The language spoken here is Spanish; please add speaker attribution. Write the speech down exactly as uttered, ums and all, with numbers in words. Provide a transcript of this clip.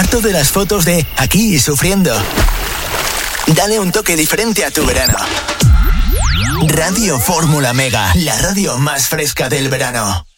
Speaker 1: harto de las fotos de aquí sufriendo? Dale un toque diferente a tu verano. Radio Fórmula Mega, la radio más fresca del verano.